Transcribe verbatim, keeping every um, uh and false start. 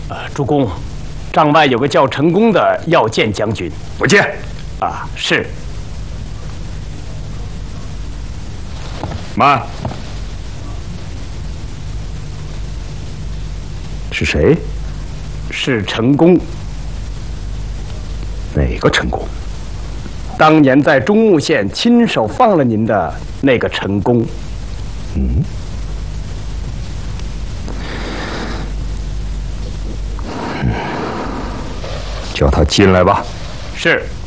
呃，主公，帐外有个叫陈宫的要见将军。 不见。 啊，是。 慢。是谁？ 是陈宫。 哪个陈宫？ 当年在中牟县亲手放了您的那个陈宫。 嗯。叫他进来吧。 是。